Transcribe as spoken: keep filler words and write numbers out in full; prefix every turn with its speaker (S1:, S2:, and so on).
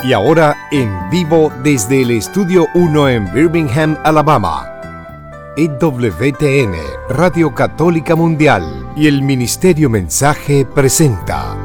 S1: Y ahora en vivo desde el Estudio uno en Birmingham, Alabama, E W T N, Radio Católica Mundial y el Ministerio Mensaje presenta